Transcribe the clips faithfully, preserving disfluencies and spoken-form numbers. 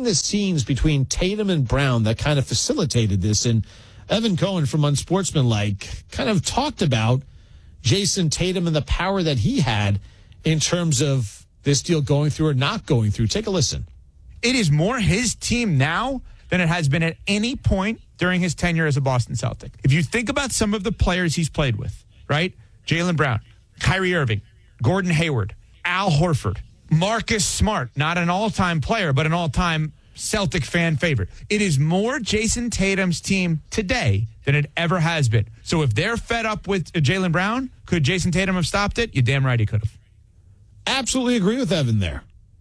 the scenes between Tatum and Brown that kind of facilitated this. And Evan Cohen from Unsportsmanlike kind of talked about Jason Tatum and the power that he had in terms of this deal going through or not going through. Take a listen. It is more his team now than it has been at any point during his tenure as a Boston Celtic. If you think about some of the players he's played with, right? Jaylen Brown, Kyrie Irving, Gordon Hayward, Al Horford, Marcus Smart, not an all-time player, but an all-time Celtic fan favorite. It is more Jason Tatum's team today than it ever has been. So if they're fed up with Jaylen Brown, could Jason Tatum have stopped it? You're damn right he could have. Absolutely agree with Evan there.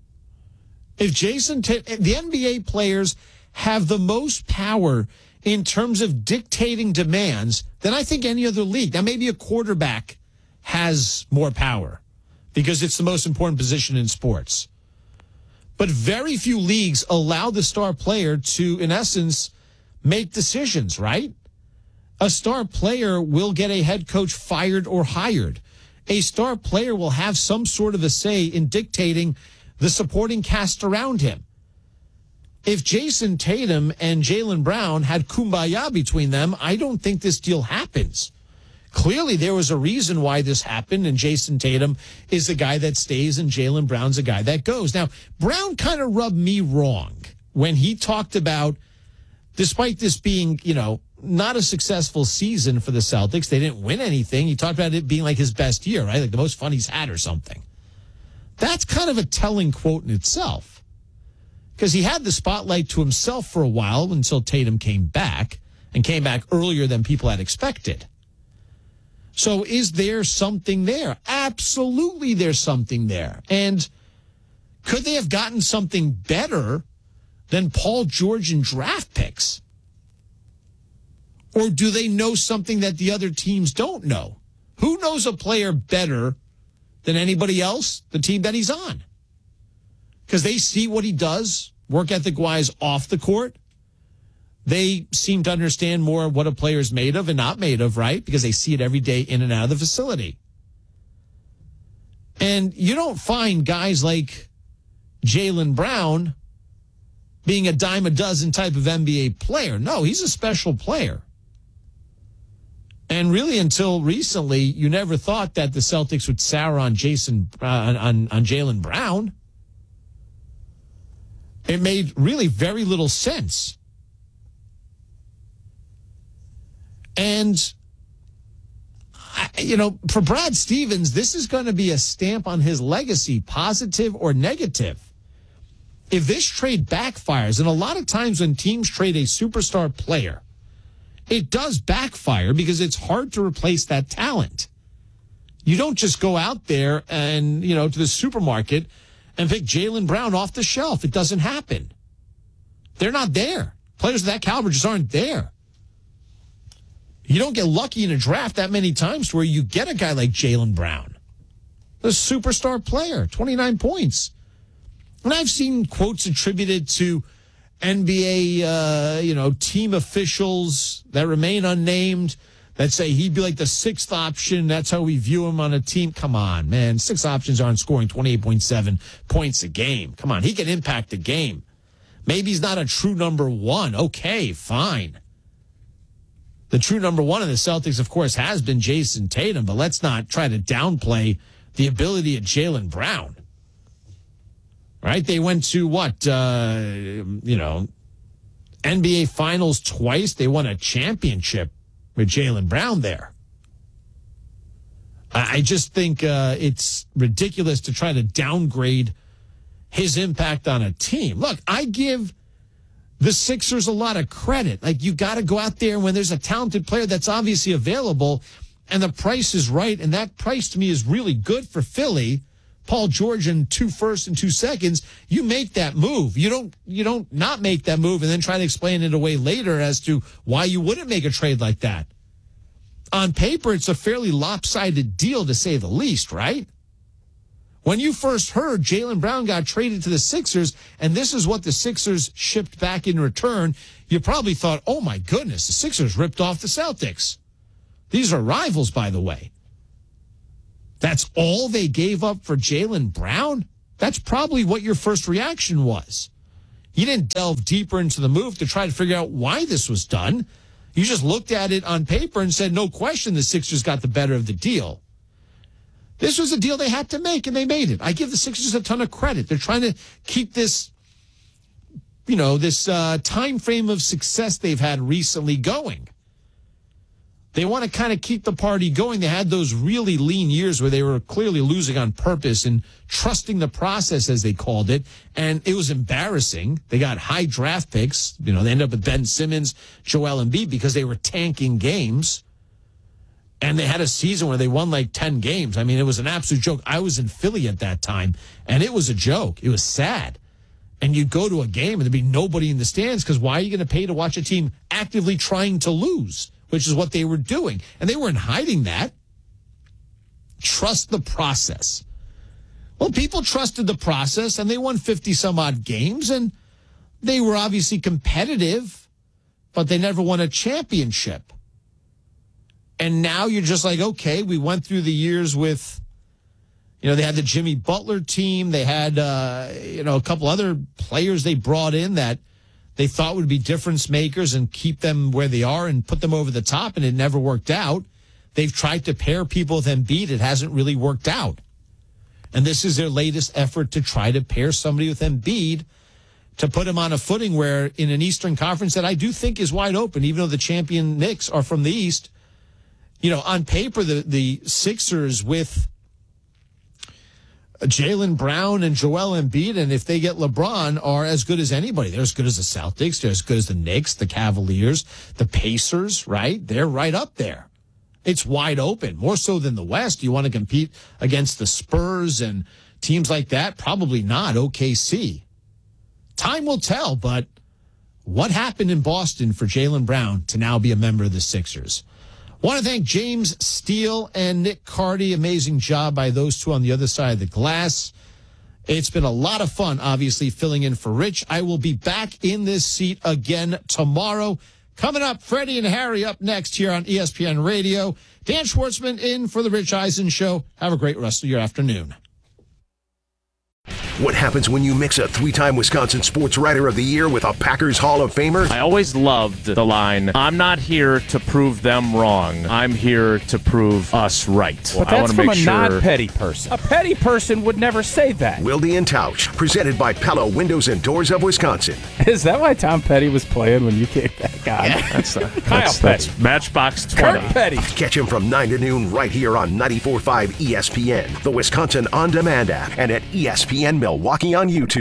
If Jason, T- the N B A players have the most power in terms of dictating demands than I think any other league. Now, maybe a quarterback has more power because it's the most important position in sports. But very few leagues allow the star player to, in essence, make decisions, right? A star player will get a head coach fired or hired. A star player will have some sort of a say in dictating the supporting cast around him. If Jason Tatum and Jaylen Brown had kumbaya between them, I don't think this deal happens. Clearly, there was a reason why this happened, and Jason Tatum is the guy that stays, and Jaylen Brown's the guy that goes. Now, Brown kind of rubbed me wrong when he talked about, despite this being, you know, not a successful season for the Celtics, they didn't win anything. He talked about it being like his best year, right? Like the most fun he's had or something. That's kind of a telling quote in itself, because he had the spotlight to himself for a while until Tatum came back and came back earlier than people had expected. So is there something there? Absolutely there's something there. And could they have gotten something better than Paul George and draft picks? Or do they know something that the other teams don't know? Who knows a player better than anybody else? The team that he's on. Because they see what he does, work ethic-wise, off the court. They seem to understand more what a player is made of and not made of, right? Because they see it every day in and out of the facility. And you don't find guys like Jaylen Brown being a dime a dozen type of N B A player. No, he's a special player. And really, until recently, you never thought that the Celtics would sour on Jason uh, on on Jaylen Brown. It made really very little sense. And, you know, for Brad Stevens, this is going to be a stamp on his legacy, positive or negative. If this trade backfires, and a lot of times when teams trade a superstar player, it does backfire because it's hard to replace that talent. You don't just go out there and, you know, to the supermarket and pick Jaylen Brown off the shelf. It doesn't happen. They're not there. Players of that caliber just aren't there. You don't get lucky in a draft that many times where you get a guy like Jaylen Brown, a superstar player, twenty-nine points. And I've seen quotes attributed to N B A, uh, you know, team officials that remain unnamed that say he'd be like the sixth option. That's how we view him on a team. Come on, man. Six options aren't scoring twenty-eight point seven points a game. Come on. He can impact the game. Maybe he's not a true number one. Okay, fine. The true number one in the Celtics, of course, has been Jason Tatum, but let's not try to downplay the ability of Jaylen Brown. Right? They went to what? Uh, you know, N B A Finals twice. They won a championship with Jaylen Brown there. I just think uh, it's ridiculous to try to downgrade his impact on a team. Look, I give the Sixers a lot of credit. Like, you got to go out there when there's a talented player that's obviously available and the price is right, and that price to me is really good for Philly. Paul George in two firsts and two seconds, you make that move. You don't you don't not make that move and then try to explain it away later as to why you wouldn't make a trade like that. On paper, it's a fairly lopsided deal, to say the least, right? When you first heard Jaylen Brown got traded to the Sixers, and this is what the Sixers shipped back in return, you probably thought, oh my goodness, the Sixers ripped off the Celtics. These are rivals, by the way. That's all they gave up for Jaylen Brown? That's probably what your first reaction was. You didn't delve deeper into the move to try to figure out why this was done. You just looked at it on paper and said, no question, the Sixers got the better of the deal. This was a deal they had to make, and they made it. I give the Sixers a ton of credit. They're trying to keep this, you know, this uh, time frame of success they've had recently going. They want to kind of keep the party going. They had those really lean years where they were clearly losing on purpose and trusting the process, as they called it. And it was embarrassing. They got high draft picks. You know, they ended up with Ben Simmons, Joel Embiid, because they were tanking games. And they had a season where they won like ten games. I mean, it was an absolute joke. I was in Philly at that time, and it was a joke. It was sad. And you'd go to a game, and there'd be nobody in the stands, because why are you going to pay to watch a team actively trying to lose? Which is what they were doing. And they weren't hiding that. Trust the process. Well, people trusted the process, and they won fifty-some-odd games, and they were obviously competitive, but they never won a championship. And now you're just like, okay, we went through the years with, you know, they had the Jimmy Butler team. They had, uh, you know, a couple other players they brought in that they thought would be difference makers and keep them where they are and put them over the top, and it never worked out. They've tried to pair people with Embiid. It hasn't really worked out. And this is their latest effort to try to pair somebody with Embiid to put him on a footing where in an Eastern Conference that I do think is wide open, even though the champion Knicks are from the East. You know, on paper, the, the Sixers with Jaylen Brown and Joel Embiid, and if they get LeBron, are as good as anybody. They're as good as the Celtics. They're as good as the Knicks, the Cavaliers, the Pacers, right? They're right up there. It's wide open, more so than the West. You want to compete against the Spurs and teams like that? Probably not. O K C. Time will tell, but what happened in Boston for Jaylen Brown to now be a member of the Sixers? Want to thank James Steele and Nick Cardy. Amazing job by those two on the other side of the glass. It's been a lot of fun, obviously, filling in for Rich. I will be back in this seat again tomorrow. Coming up, Freddie and Harry up next here on E S P N Radio. Dan Schwartzman in for the Rich Eisen Show. Have a great rest of your afternoon. What happens when you mix a three-time Wisconsin Sports Writer of the Year with a Packers Hall of Famer? I always loved the line, I'm not here to prove them wrong. I'm here to prove us right. But I that's from make a sure... non-petty person. A petty person would never say that. Wilde and Tausch, presented by Pella Windows and Doors of Wisconsin. Is that why Tom Petty was playing when you came back on? Yeah, that's, uh, Kyle that's, Petty. That's Matchbox twenty. Kurt Petty. Catch him from nine to noon right here on ninety-four point five E S P N, the Wisconsin On Demand app, and at E S P N Milwaukee on YouTube.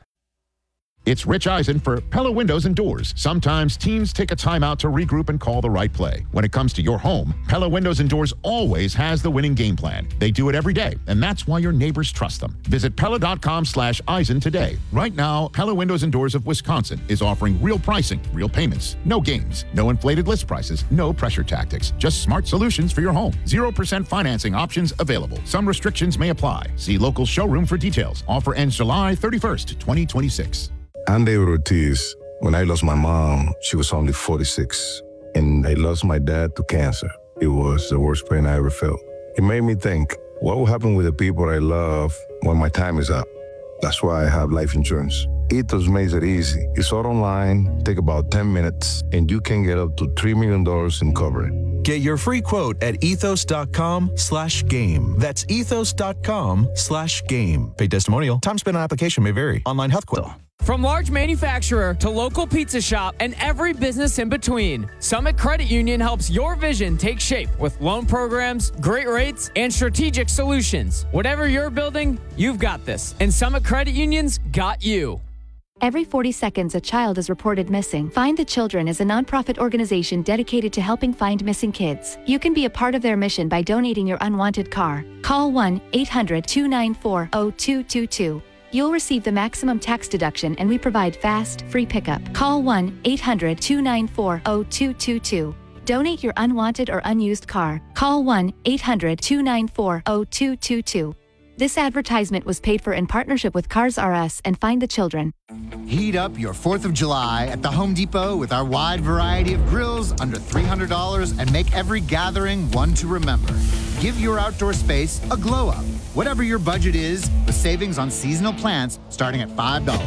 It's Rich Eisen for Pella Windows and Doors. Sometimes teams take a timeout to regroup and call the right play. When it comes to your home, Pella Windows and Doors always has the winning game plan. They do it every day, and that's why your neighbors trust them. Visit Pella.com slash Eisen today. Right now, Pella Windows and Doors of Wisconsin is offering real pricing, real payments, no games, no inflated list prices, no pressure tactics, just smart solutions for your home. zero percent financing options available. Some restrictions may apply. See local showroom for details. Offer ends July thirty-first, twenty twenty-six. I'm David Ortiz. When I lost my mom, she was only forty-six, and I lost my dad to cancer. It was the worst pain I ever felt. It made me think, what will happen with the people I love when my time is up? That's why I have life insurance. Ethos makes it easy. It's all online, take about ten minutes, and you can get up to three million dollars in coverage. Get your free quote at ethos.com slash game. That's ethos.com slash game. Paid testimonial. Time spent on application may vary. Online health quote. From large manufacturer to local pizza shop and every business in between, Summit Credit Union helps your vision take shape with loan programs, great rates, and strategic solutions. Whatever you're building, you've got this. And Summit Credit Union's got you. Every forty seconds, a child is reported missing. Find the Children is a nonprofit organization dedicated to helping find missing kids. You can be a part of their mission by donating your unwanted car. Call one eight hundred two nine four zero two two two. You'll receive the maximum tax deduction, and we provide fast, free pickup. Call one eight hundred two nine four zero two two two. Donate your unwanted or unused car. Call one eight hundred two nine four zero two two two. This advertisement was paid for in partnership with Cars R Us and Find the Children. Heat up your fourth of July at the Home Depot with our wide variety of grills under three hundred dollars and make every gathering one to remember. Give your outdoor space a glow up. Whatever your budget is, with savings on seasonal plants starting at five dollars.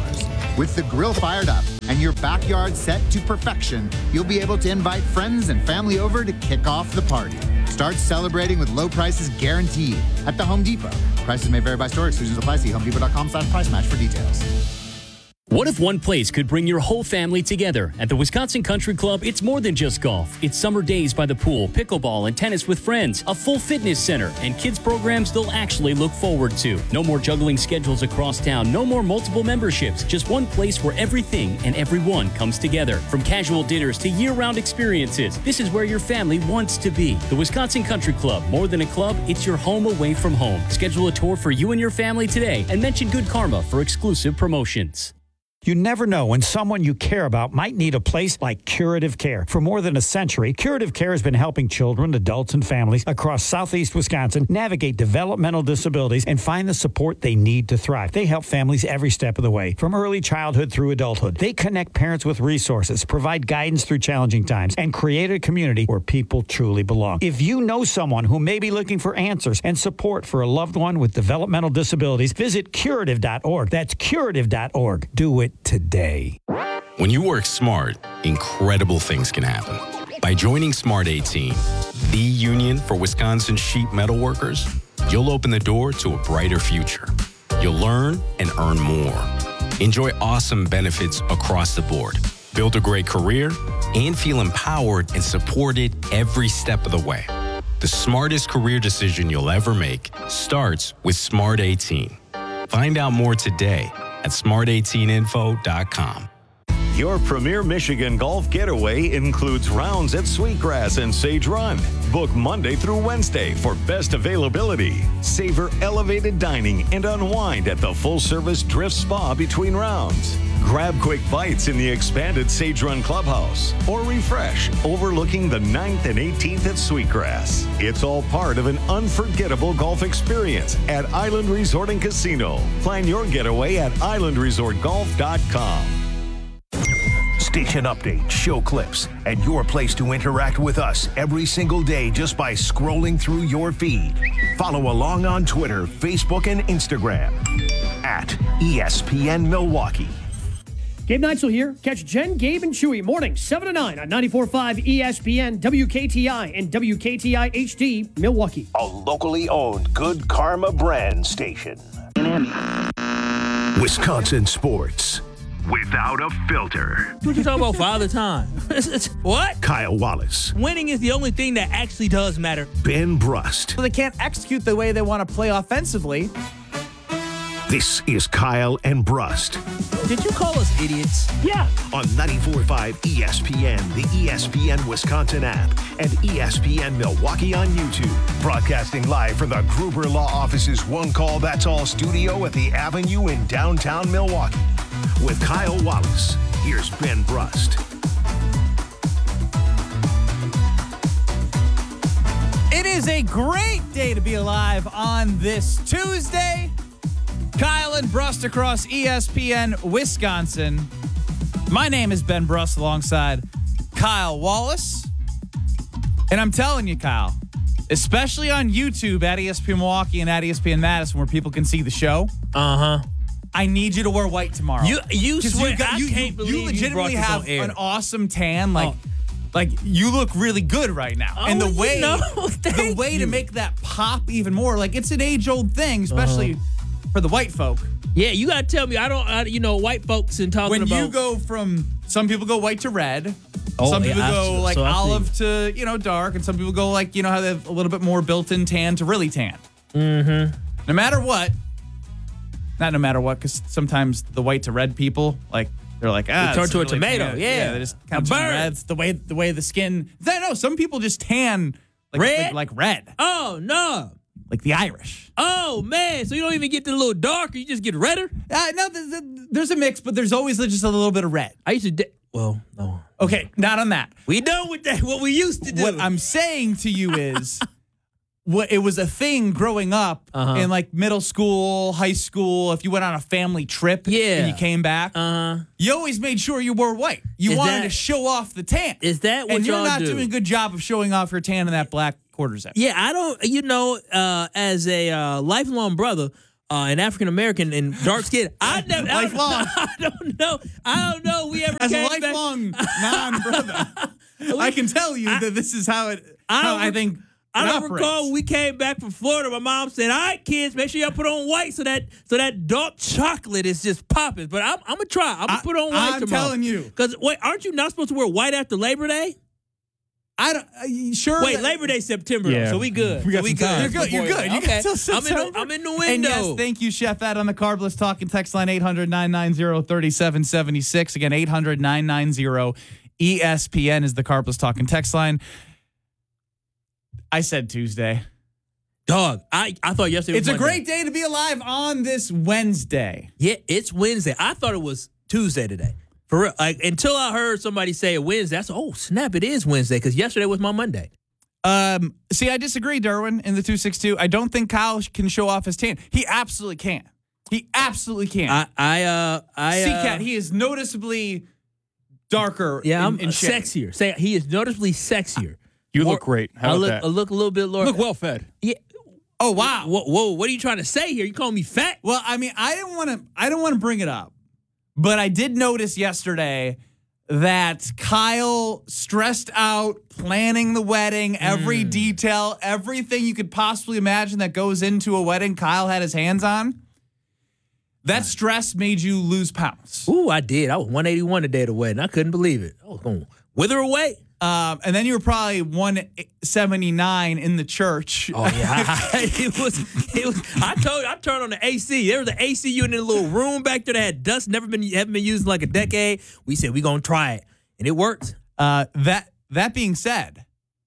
With the grill fired up and your backyard set to perfection, you'll be able to invite friends and family over to kick off the party. Start celebrating with low prices guaranteed at the Home Depot. Prices may vary by store. Exclusions apply. See homedepot.com slash price match for details. What if one place could bring your whole family together? At the Wisconsin Country Club, it's more than just golf. It's summer days by the pool, pickleball, and tennis with friends, a full fitness center, and kids programs they'll actually look forward to. No more juggling schedules across town, no more multiple memberships. Just one place where everything and everyone comes together. From casual dinners to year-round experiences, this is where your family wants to be. The Wisconsin Country Club, more than a club, it's your home away from home. Schedule a tour for you and your family today and mention Good Karma for exclusive promotions. You never know when someone you care about might need a place like Curative Care. For more than a century, Curative Care has been helping children, adults, and families across southeast Wisconsin navigate developmental disabilities and find the support they need to thrive. They help families every step of the way, from early childhood through adulthood. They connect parents with resources, provide guidance through challenging times, and create a community where people truly belong. If you know someone who may be looking for answers and support for a loved one with developmental disabilities, visit curative dot org. That's curative dot org. Do it today. When you work smart, incredible things can happen. By joining Smart eighteen, the union for Wisconsin sheet metal workers, you'll open the door to a brighter future. You'll learn and earn more. Enjoy awesome benefits across the board. Build a great career and feel empowered and supported every step of the way. The smartest career decision you'll ever make starts with Smart eighteen. Find out more today at smart eighteen info dot com. Your premier Michigan golf getaway includes rounds at Sweetgrass and Sage Run. Book Monday through Wednesday for best availability. Savor elevated dining and unwind at the full-service Drift Spa between rounds. Grab quick bites in the expanded Sage Run Clubhouse or refresh overlooking the ninth and eighteenth at Sweetgrass. It's all part of an unforgettable golf experience at Island Resort and Casino. Plan your getaway at island resort golf dot com. Station updates, show clips, and your place to interact with us every single day just by scrolling through your feed. Follow along on Twitter, Facebook, and Instagram at E S P N Milwaukee. Gabe Neitzel here. Catch Jen, Gabe, and Chewy morning seven to nine on ninety-four point five E S P N, W K T I, and W K T I H D Milwaukee. A locally owned Good Karma brand station. Wisconsin sports without a filter. What you talking about Father Time? What? Kyle Wallace. Winning is the only thing that actually does matter. Ben Brust. So they can't execute the way they want to play offensively. This is Kyle and Brust. Did you call us idiots? Yeah. On ninety-four point five E S P N, the E S P N Wisconsin app, and E S P N Milwaukee on YouTube. Broadcasting live from the Gruber Law Office's One Call That's All studio at the Avenue in downtown Milwaukee. With Kyle Wallace, here's Ben Brust. It is a great day to be alive on this Tuesday. Kyle and Brust across E S P N Wisconsin. My name is Ben Brust alongside Kyle Wallace. And I'm telling you, Kyle, especially on YouTube at E S P N Milwaukee and at E S P N Madison where people can see the show. Uh-huh. I need you to wear white tomorrow. You you swear, you, got, I you, can't you, believe you legitimately you brought this have on air. an awesome tan. Like, oh. like you look really good right now. Oh, and the you way know. the way you. to make that pop even more, like it's an age-old thing, especially uh-huh. for the white folk. Yeah, you gotta tell me. I don't. I, you know, white folks and talking when about you go from some people go white to red. Oh, some yeah, people go so like I olive see. to you know dark, and some people go like you know how they have a little bit more built-in tan to really tan. Mm-hmm. No matter what. Not no matter what, because sometimes the white to red people, like, they're like, ah. They turn it's to a really tomato, tan. yeah. Yeah, they just kind of turn red. It's the way, the way the skin. I know, some people just tan like, red? Like, like red. Oh, no. Like the Irish. Oh, man. So you don't even get a little darker, you just get redder? Uh, no, there's, there's a mix, but there's always just a little bit of red. I used to, de- well, no. Okay, not on that. We done with that, what we used to do. What I'm saying to you is, what it was a thing growing up uh-huh. in like middle school, high school. If you went on a family trip yeah. and you came back, uh-huh. you always made sure you wore white. You is wanted that, to show off the tan. Is that what and y'all you're not do? doing a good job of showing off your tan in that black quarter zip. Yeah, I don't, you know, uh, as a uh, lifelong brother, uh, an African American and dark skin. I never. Lifelong. I don't know. I don't know. We ever As a came back- lifelong non-brother, I can tell you that this is how it. I how don't I rec- think. I it don't operates. recall when we came back from Florida. My mom said, "All right, kids, make sure y'all put on white so that so that dark chocolate is just popping." But I'm, I'm gonna try. I'm gonna put on white I'm tomorrow. telling you. Because wait, aren't you not supposed to wear white after Labor Day? I don't. Uh, sure. Wait, that- Labor Day September, though, Yeah. so we good. We got so we some good. time. You're good. You're good. You Okay. got till I'm in, September. the, I'm in the window. And yes, thank you, Chef Ed, on the Carbless Talking text line eight hundred, nine nine zero, three seven seven six. Again, eight hundred, nine nine zero, E S P N is the Carbless Talking text line. I said Tuesday. Dog, I, I thought yesterday was It's a Monday. great day to be alive on this Wednesday. Yeah, it's Wednesday. I thought it was Tuesday today. For real. Like, until I heard somebody say it Wednesday, I said, oh, snap, it is Wednesday because yesterday was my Monday. Um, see, I disagree, Derwin, in the two six two. I don't think Kyle can show off his tan. He absolutely can. He absolutely can. I, I, uh, I, uh, C-Cat, he is noticeably darker yeah, in, I'm in shade. sexier. Say he is noticeably sexier. You More- look great. How I about look, that? I look a little bit lower. Look well fed. Yeah. Oh wow. Whoa, whoa, what are you trying to say here? You calling me fat? Well, I mean, I didn't want to. I don't want to bring it up, but I did notice yesterday that Kyle stressed out planning the wedding, every detail, everything you could possibly imagine that goes into a wedding. Kyle had his hands on. That stress made you lose pounds. Ooh, I did. I was one eighty-one the day of the wedding. I couldn't believe it. I was going to wither away. Um, and then you were probably one seventy-nine in the church. Oh yeah, I, it was. It was. I told you, I turned on the A C. There was an A C unit in a little room back there that had dust, never been haven't been used in like a decade. We said we gonna try it, and it worked. Uh, that that being said,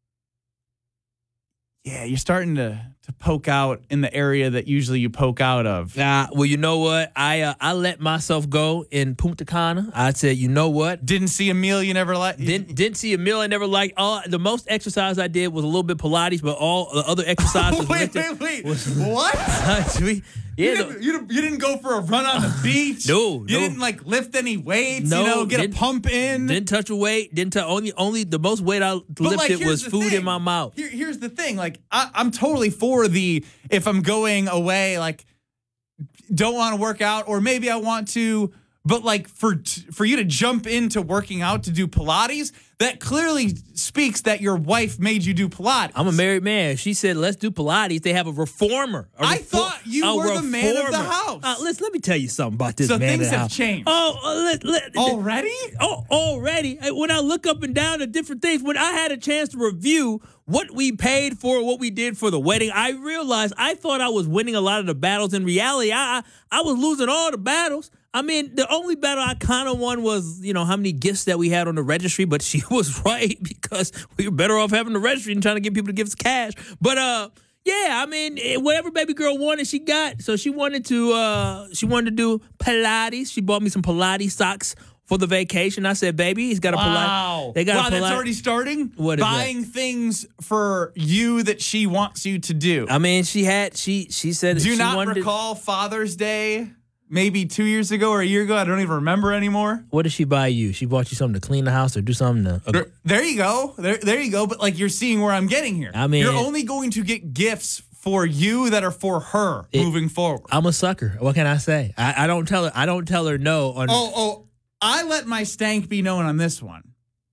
yeah, you're starting to to poke out in the area that usually you poke out of. Nah, well, you know what? I uh, I let myself go in Punta Cana. I said, you know what? Didn't see a meal you never liked. Didn't didn't see a meal I never liked. All the most exercise I did was a little bit Pilates, but all the other exercises. wait, wait, wait. What? we, yeah, you, no, didn't, you, didn't, you didn't go for a run on the beach. No, you no. didn't like lift any weights. No, you know, get a didn't- pump in. didn't touch a weight. Didn't touch only only the most weight I But, like, lifted here's was the food thing. in my mouth. Here, here's the thing. Like, I, I'm totally for the if I'm going away, like, don't want to work out, or maybe I want to, but like for for you to jump into working out to do Pilates, that clearly speaks that your wife made you do Pilates. I'm a married man. She said, let's do Pilates. They have a reformer. A I refor- thought you a were the man of the reformer. house. Uh, listen, let me tell you something about this So man things of the have house. changed. Oh, uh, let, let, Already? Oh, already. Uh, When I look up and down at different things, when I had a chance to review what we paid for, what we did for the wedding, I realized I thought I was winning a lot of the battles. In reality, I I, I was losing all the battles. I mean, the only battle I kind of won was, you know, how many gifts that we had on the registry, but she was right because we were better off having the registry and trying to get people to give us cash. But, uh, yeah, I mean, eh, whatever baby girl wanted, she got. So she wanted to, uh, she wanted to do Pilates. She bought me some Pilates socks for the vacation. I said, baby, he's got a Wow. Pilates. They got wow, a that's Pilates. already starting? What is Buying things for you that she wants you to do. I mean, she had, she, she said, Do she you not wanted to- recall Father's Day maybe two years ago or a year ago? I don't even remember anymore. What did she buy you? She bought you something to clean the house or do something to. There, there you go. There, there you go. But like you're seeing where I'm getting here. I mean- you're only going to get gifts for you that are for her It- moving forward. I'm a sucker. What can I say? I, I don't tell her. I don't tell her no. On Oh, oh, I let my stank be known on this one.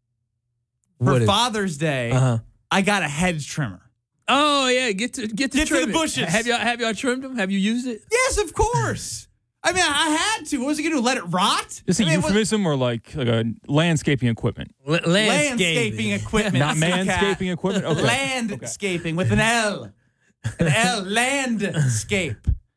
For What is- Father's Day, Uh-huh. I got a hedge trimmer. Oh yeah, get to get to Get to trim the it. bushes. Have y'all have y'all trimmed them? Have you used it? Yes, of course. I mean, I had to. What was he going to do? Let it rot? Is it I mean, it was- euphemism or like, like a landscaping equipment? L- landscaping equipment. Not Cat. manscaping equipment? Okay. Landscaping with an L. An L. Landscape.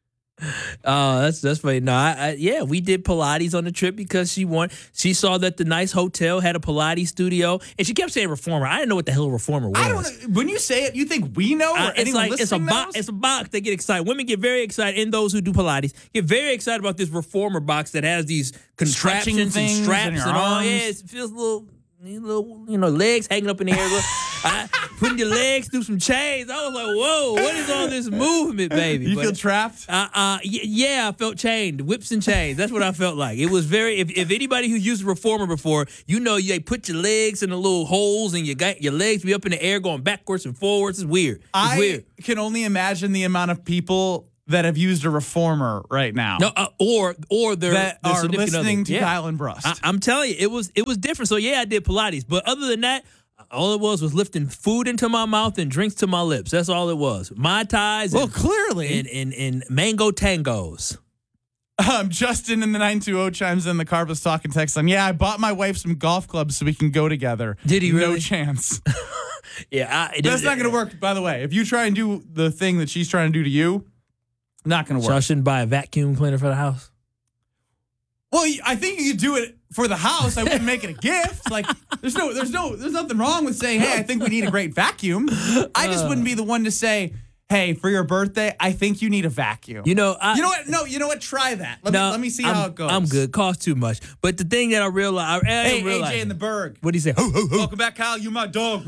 Oh, that's that's funny. No, I, I, yeah, we did Pilates on the trip because she want. She saw that the nice hotel had a Pilates studio, and she kept saying reformer. I didn't know what the hell a reformer was. I don't know. When you say it, you think we know or Uh, it's anyone like it's a listening box. knows? It's a box. They get excited. Women get very excited, and those who do Pilates get very excited about this reformer box that has these Stretching contraptions and things straps in and your all. arms. Yeah, it feels a little, little, you know, legs hanging up in the air. Look, I, putting your legs through some chains. I was like, whoa, what is all this movement, baby? You But- feel trapped? Uh, uh, y- yeah, I felt chained, whips and chains. That's what I felt like. It was very. If, if anybody who's used a reformer before, you know, you put your legs in the little holes, and you got your legs be up in the air, going backwards and forwards. It's weird. It's I weird. can only imagine the amount of people that have used a reformer right now. No, uh, or or they're that their are significant listening other. to Yeah. Kyle and Brust. I, I'm telling you, it was it was different. So yeah, I did Pilates, but other than that, all it was was lifting food into my mouth and drinks to my lips. That's all it was. Mai Tais. Well, and, clearly, and, and and mango tangos. Um, Justin in the nine two zero chimes in the car was talking text line. Yeah, I bought my wife some golf clubs so we can go together. Did he No really? chance. Yeah, I, it, That's it, not going to work, by the way. If you try and do the thing that she's trying to do to you, not going to So I work. shouldn't buy a vacuum cleaner for the house. Well, I think you could do it for the house. I wouldn't make it a gift. Like, there's no, there's no, there's nothing wrong with saying, hey, I think we need a great vacuum. I just wouldn't be the one to say, hey, for your birthday, I think you need a vacuum. You know, I, you know what? No, you know what? Try that. Let no, me let me see I'm, how it goes. I'm good. Costs too much. But the thing that I realized, I, I Hey, am A J realizing, in the Berg. what do you say? Ho, ho, ho. Welcome back, Kyle. You my dog.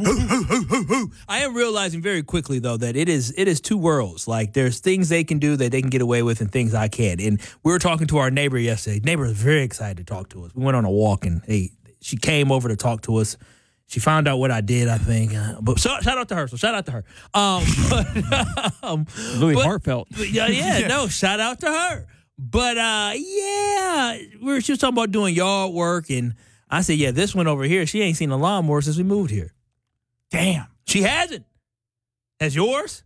I am realizing very quickly though that it is it is two worlds. Like there's things they can do that they can get away with and things I can't. And we were talking to our neighbor yesterday. Neighbor was very excited to talk to us. We went on a walk and hey, she came over to talk to us. She found out what I did, I think. Uh, but so, shout out to her. So shout out to her. Um, but, um, Louis but- Hartfelt. but yeah, yeah, no, shout out to her. But uh, yeah, we were, she was talking about doing yard work, and I said, yeah, this one over here, she ain't seen a lawnmower since we moved here. Damn. She hasn't. Has yours?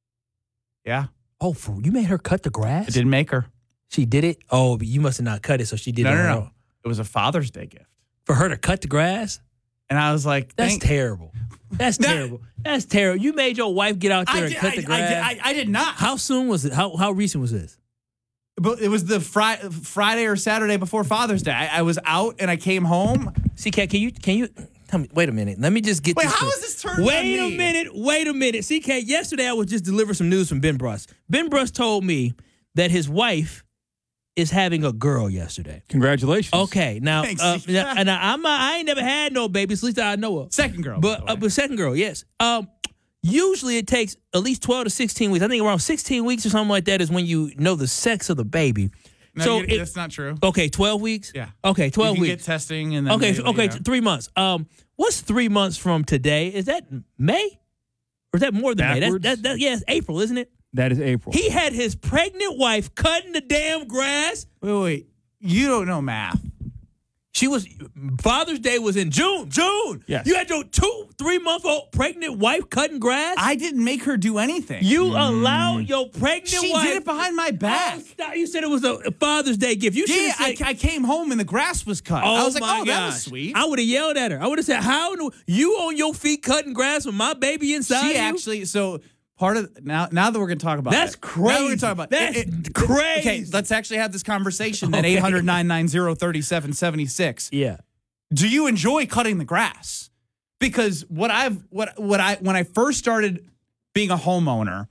Yeah. Oh, for, you made her cut the grass? I didn't make her. She did it? Oh, but you must have not cut it, so she did No, it. no, on no. her own. It was a Father's Day gift. For her to cut the grass? And I was like, That's thank- terrible. That's Now- terrible. That's terrible. You made your wife get out there I and did, cut I, the I grass. did, I, I did not. How soon was it? How how recent was this? But it was the fri- Friday or Saturday before Father's Day. I, I was out and I came home. C K, can you can you tell me? Wait a minute. Let me just get. Wait, this how straight. is this turned Wait on a me? minute. Wait a minute. C K, yesterday I was just delivering some news from Ben Brust. Ben Brust told me that his wife is having a girl yesterday. Congratulations. Okay, now, Thanks, uh, C K. now and I, I'm I ain't never had no babies. At least I know of. Second girl. But uh, but second girl, yes. Um, usually it takes at least twelve to sixteen weeks. I think around sixteen weeks or something like that is when you know the sex of the baby. No, so you- it- that's not true. Okay, twelve weeks. Yeah. Okay, twelve you can weeks. get testing and then Okay, they- so- okay, you know. three months. Um, what's three months from today? Is that May, or is that more than May? Backwards? That's that, that yeah, it's April, isn't it? That is April. He had his pregnant wife cutting the damn grass. Wait, wait, wait. You don't know math. She was Father's Day was in June. June. Yes. You had your two, three month old pregnant wife cutting grass. I didn't make her do anything. You allowed your pregnant She wife. did it behind my back. Oh, stop. You said it was a Father's Day gift. You should Yeah, have I, said. I came home and the grass was cut. Oh I was like, my oh, gosh. that was sweet. I would have yelled at her. I would have said, "How in the- you on your feet cutting grass with my baby inside?" She you? actually, so part of now, now that we're going to talk about That's it, now we're crazy. going to talk about That's it, crazy. Okay, let's actually have this conversation at Okay. eight hundred, nine nine zero, three seven seven six. Yeah. Do you enjoy cutting the grass? Because what I've what what I when I first started being a homeowner,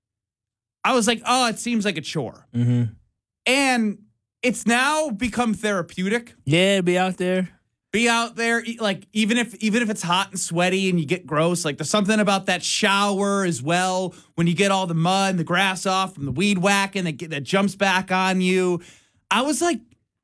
I was like, oh, it seems like a chore, Mm-hmm. and it's now become therapeutic. Yeah, be out there. Be out there, e- like even if even if it's hot and sweaty and you get gross, like there's something about that shower as well when you get all the mud and the grass off from the weed whacking that get, that jumps back on you. I was like,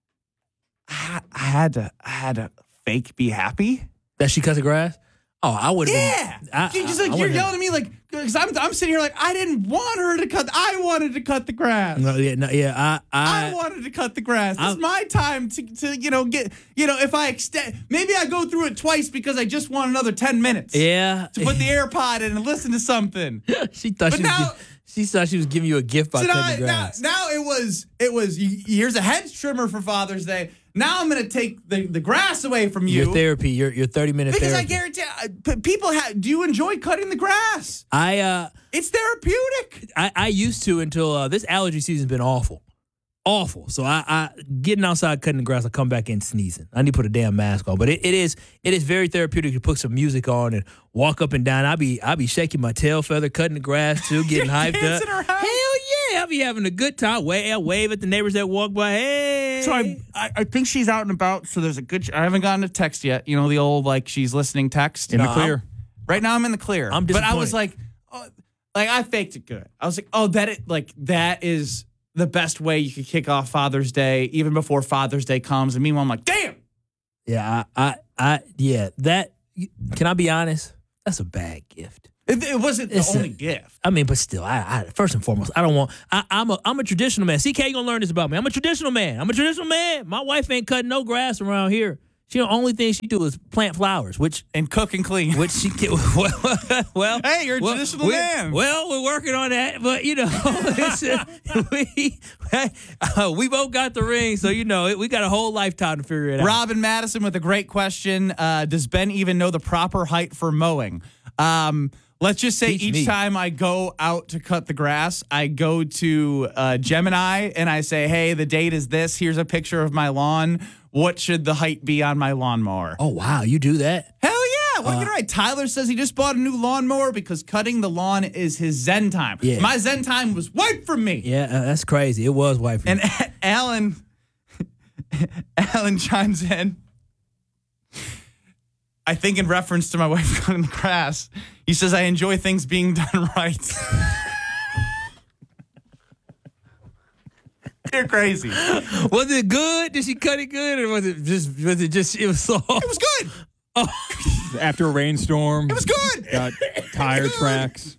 I, I had to, I had to fake be happy. That she cut the grass. Oh, I would have. Yeah, Been, I, you just I- like I you're would've- yelling at me like because I'm I'm sitting here like I didn't want her to cut. I wanted to cut the grass. No, yeah, no, yeah. I, I, I wanted to cut the grass. This I- is my time to, to, you know, get, you know, if I extend, maybe I go through it twice because I just want another ten minutes yeah. to put the AirPod in and listen to something. she thought But she was. now- gi- she thought she was giving you a gift by So now, cutting the now, grass. now it was, it was, you, here's a hedge trimmer for Father's Day. Now I'm going to take the, the grass away from you. Your therapy. Your your thirty minute because therapy. I guarantee, uh, p- people have, do you enjoy cutting the grass? I uh. It's therapeutic. I, I used to until uh, this allergy season's been awful. Awful. So I, I getting outside cutting the grass, I come back in sneezing. I need to put a damn mask on. But it, it is it is very therapeutic to put some music on and walk up and down. I be I be shaking my tail feather, cutting the grass too, getting hyped up. Dancing around. Hell yeah, I be having a good time. Wave, I wave at the neighbors that walk by. Hey. So I, I, I think she's out and about. So there's a good. I haven't gotten a text yet. You know the old like she's listening text. In the No, clear. I'm- right now I'm in the clear. I'm but I was disappointed. like, oh, like I faked it good. I was like, oh, that it like that is the best way you could kick off Father's Day, even before Father's Day comes. And meanwhile, I'm like, damn. Yeah, I, I I yeah, that can I be honest? That's a bad gift. It, it wasn't It's the a- only gift. I mean, but still, I, I first and foremost, I don't want. I, I'm a I'm a traditional man. C K, you gonna learn this about me. I'm a traditional man. I'm a traditional man. My wife ain't cutting no grass around here. She the only thing she do is plant flowers, which and cook and clean. Which she can. Well, well hey, you're a well, traditional we- man. Well, we're working on that, but you know, it's, uh, we uh, we both got the ring, so you know, we got a whole lifetime to figure it out. Robin Madison with a great question. Uh, does Ben even know the proper height for mowing? Um, let's just say Teach each me. time I go out to cut the grass, I go to uh, Gemini and I say, hey, the date is this. Here's a picture of my lawn. What should the height be on my lawnmower? Oh, wow. You do that? Hell yeah. Well, Uh, you're right. Tyler says he just bought a new lawnmower because cutting the lawn is his zen time. Yeah. My zen time was wiped from me. Yeah, uh, that's crazy. It was white. And Alan, Alan chimes in. I think in reference to my wife cutting the grass, he says, I enjoy things being done right. You're crazy. Was it good? Did she cut it good, or was it just? Was it just? It was soft. It was good. Oh, After a rainstorm. It was good. Got tire tracks.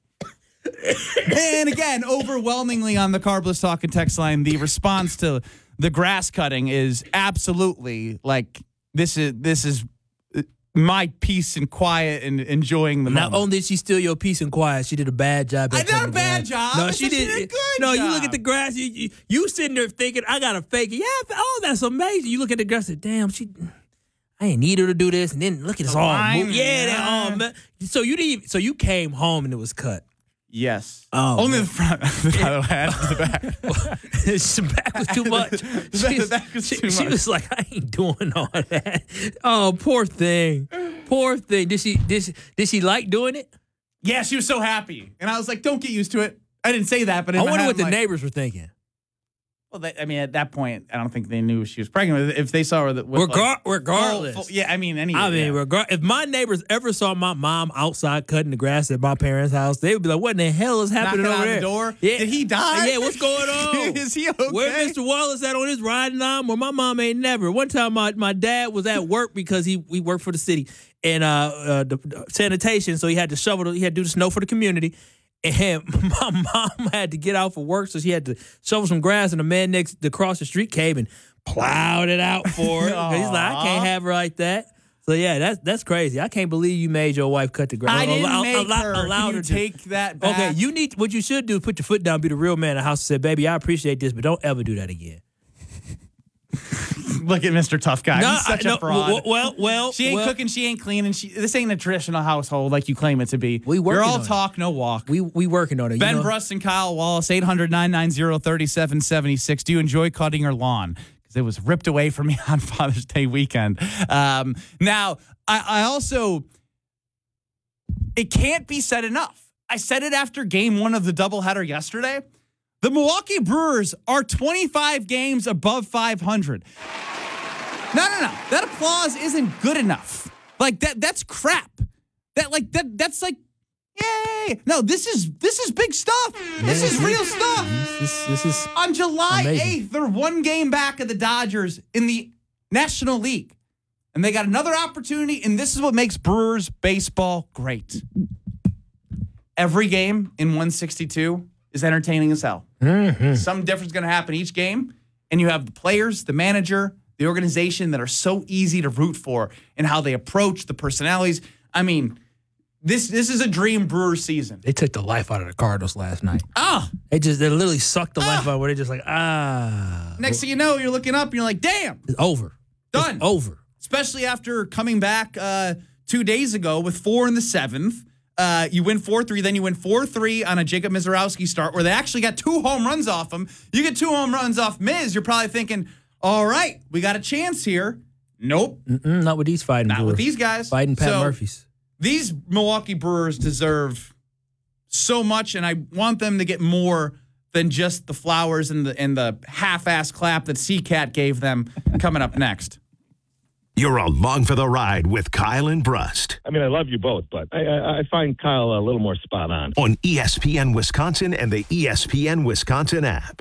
And again, overwhelmingly on the Carbless Talk and text line, the response to the grass cutting is absolutely like this is this is my peace and quiet and enjoying the Not moment. only did she steal your peace and quiet, she did a bad job. at I did a cutting bad grass. job. No, I she said she did. did a good no, you look job. at the grass. You, you you sitting there thinking, I gotta fake it. Yeah, oh, that's amazing. You look at the grass, and say, damn, she. I ain't need her to do this, and then look at this The arm. line, move. Yeah, that yeah. arm. man. So you didn't. Even, so you came home and it was cut. Yes. Oh, Only man. the front. By the way, the back. the back was too much. The She, back was she- too she much. was like, I ain't doing all that. Oh, poor thing. Poor thing. Did she did she, did she like doing it? Yeah, she was so happy, and I was like, "Don't get used to it." I didn't say that, but in I my wonder head, what the I'm like, neighbors were thinking. Well, they, I mean, at that point, I don't think they knew she was pregnant. If they saw her, that with Regar- like, regardless. full- full- yeah, I mean, any. I mean, yeah. regard if my neighbors ever saw my mom outside cutting the grass at my parents' house, they would be like, "What in the hell is happening Knocking over on there?" the door. Yeah. Did he die? Yeah, what's going on? Is he okay? Where Mister Wallace at on his riding arm? Well, my mom ain't never. One time, my, my dad was at work because he we worked for the city and uh, uh the, the sanitation, so he had to shovel. The, he had to do the snow for the community. And my mom had to get out for work, so she had to shovel some grass, and the man next across the street came and plowed it out for her. He's like, I can't have her like that. So yeah, that's that's crazy. I can't believe you made your wife cut the grass. I didn't Allow- make allow- her. allowed Can you her to. take that back? Okay, you need what you should do is put your foot down, be the real man in the house, and say, "Baby, I appreciate this, but don't ever do that again." Look at Mister Tough Guy. No, He's such I- no, a fraud. well, well, well, she ain't well- cooking. She ain't cleaning. She, this ain't a traditional household like you claim it to be. We working You're all on it. talk, no walk. We we working on it. Ben you know? Brust and Kyle Wallace, eight hundred, nine nine zero, three seven seven six. Do you enjoy cutting your lawn? Because it was ripped away from me on Father's Day weekend. Um, now, I, I also, it can't be said enough. I said it after game one of the doubleheader yesterday. The Milwaukee Brewers are twenty-five games above five hundred. No, no, no. That applause isn't good enough. Like that that's crap. That like that that's like yay. No, this is this is big stuff. This is real stuff. This, this is On July amazing. eighth, they're one game back of the Dodgers in the National League. And they got another opportunity, and this is what makes Brewers baseball great. Every game in one sixty-two is entertaining as hell. Mm-hmm. Some difference going to happen each game, and you have the players, the manager, the organization that are so easy to root for and how they approach the personalities. I mean, this this is a dream Brewer season. They took the life out of the Cardinals last night. Ah, They just they literally sucked the life out. Where they just like ah, next thing you know, you're looking up and you're like, damn, it's over, done, It's over. Especially after coming back uh, two days ago with four in the seventh. Uh, you win four three, then you win four three on a Jacob Mizorowski start where they actually got two home runs off him. You get two home runs off Miz, you're probably thinking, all right, we got a chance here. Nope. Mm-mm, not with these fighting. Not with Brewers. these guys. Fighting Pat So, Murphys. These Milwaukee Brewers deserve so much, and I want them to get more than just the flowers and the and the half-ass clap that C-Cat gave them coming up next. You're along for the ride with Kyle and Brust I mean, I love you both, but I, I, I find Kyle a little more spot on. on E S P N Wisconsin and the E S P N Wisconsin app.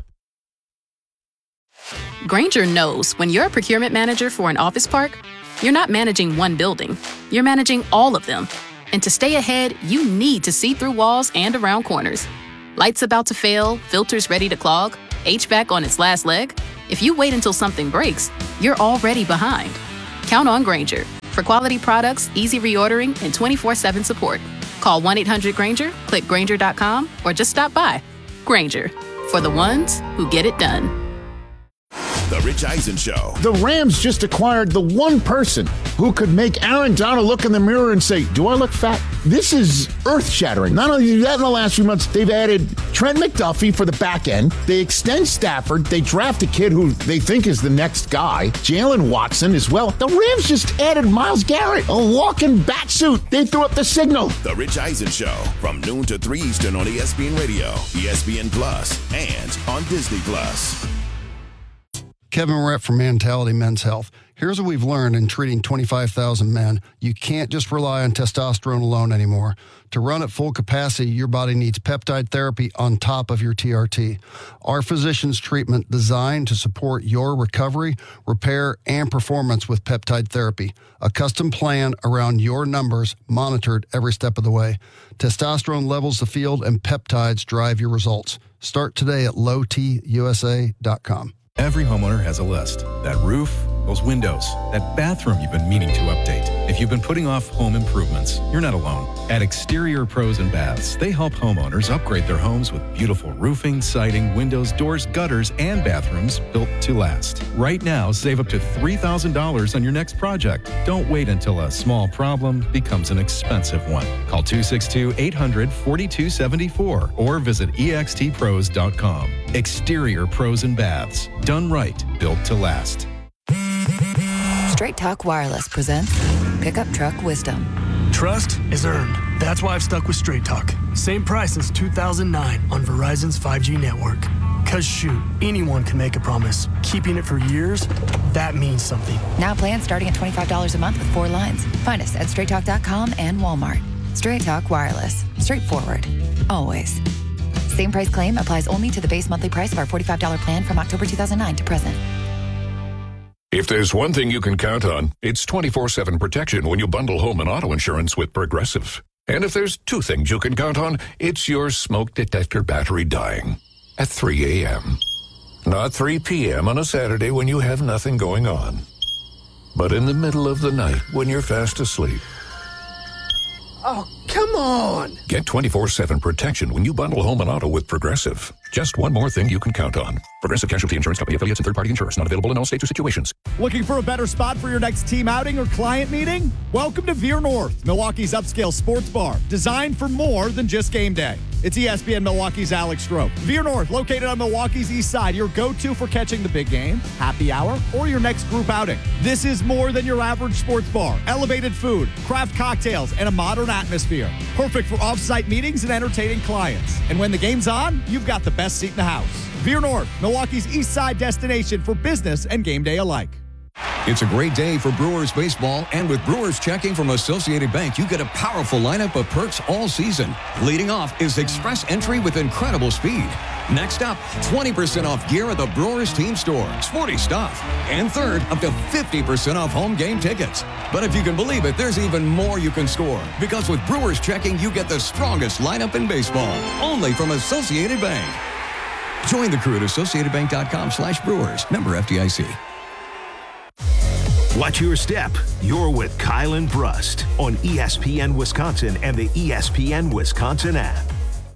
Grainger knows when you're a procurement manager for an office park, you're not managing one building, you're managing all of them. And to stay ahead, you need to see through walls and around corners. Lights about to fail, filters ready to clog, H V A C on its last leg? If you wait until something breaks, you're already behind. Count on Grainger for quality products, easy reordering, and twenty-four seven support. Call one eight hundred Grainger, click Grainger dot com, or just stop by. Grainger, for the ones who get it done. The Rich Eisen Show. The Rams just acquired the one person who could make Aaron Donald look in the mirror and say, do I look fat? This is earth-shattering. Not only that, in the last few months, they've added Trent McDuffie for the back end. They extend Stafford. They draft a kid who they think is the next guy, Jalen Watson as well. The Rams just added Myles Garrett, a walking bat suit. They threw up the signal. The Rich Eisen Show, from noon to three Eastern on E S P N Radio, E S P N Plus, and on Disney Plus. Kevin Rett from Mentality Men's Health. Here's what we've learned in treating twenty-five thousand men. You can't just rely on testosterone alone anymore. To run at full capacity, your body needs peptide therapy on top of your T R T. Our physician's treatment designed to support your recovery, repair, and performance with peptide therapy. A custom plan around your numbers, monitored every step of the way. Testosterone levels the field, and peptides drive your results. Start today at low t u s a dot com. Every homeowner has a list. That roof, those windows, that bathroom you've been meaning to update. If you've been putting off home improvements, you're not alone. At Exterior Pros and Baths, they help homeowners upgrade their homes with beautiful roofing, siding, windows, doors, gutters, and bathrooms built to last. Right now, save up to three thousand dollars on your next project. Don't wait until a small problem becomes an expensive one. Call two six two, eight hundred, four two seven four or visit e x t pros dot com. Exterior Pros and Baths. Done right, built to last. Straight Talk Wireless presents Pickup Truck Wisdom. Trust is earned. That's why I've stuck with Straight Talk. Same price since two thousand nine on Verizon's five G network. Cause shoot, anyone can make a promise. Keeping it for years, that means something. Now plans starting at twenty-five dollars a month with four lines. Find us at straight talk dot com and Walmart. Straight Talk Wireless. Straightforward. Always. Same price claim applies only to the base monthly price of our forty-five dollars plan from October two thousand nine to present. If there's one thing you can count on, it's twenty-four seven protection when you bundle home and auto insurance with Progressive. And if there's two things you can count on, it's your smoke detector battery dying at three a.m. Not three p.m. on a Saturday when you have nothing going on, but in the middle of the night when you're fast asleep. Oh, come on! Get twenty-four seven protection when you bundle home and auto with Progressive. Just one more thing you can count on. Progressive Casualty Insurance Company affiliates and third-party insurers. Not available in all states or situations. Looking for a better spot for your next team outing or client meeting? Welcome to Veer North, Milwaukee's upscale sports bar, designed for more than just game day. It's E S P N Milwaukee's Alex Stroh. Veer North, located on Milwaukee's east side, your go-to for catching the big game, happy hour, or your next group outing. This is more than your average sports bar. Elevated food, craft cocktails, and a modern atmosphere. Perfect for off-site meetings and entertaining clients. And when the game's on, you've got the best seat in the house. Veer North, Milwaukee's east side destination for business and game day alike. It's a great day for Brewers baseball, and with Brewers checking from Associated Bank, you get a powerful lineup of perks all season. Leading off is Express Entry with incredible speed. Next up, twenty percent off gear at the Brewers team store. Sporty stuff. And third, up to fifty percent off home game tickets. But if you can believe it, there's even more you can score. Because with Brewers checking, you get the strongest lineup in baseball. Only from Associated Bank. Join the crew at associated bank dot com slash brewers. Member F D I C. Watch your step. You're with Kyle and Brust on E S P N Wisconsin and the E S P N Wisconsin app.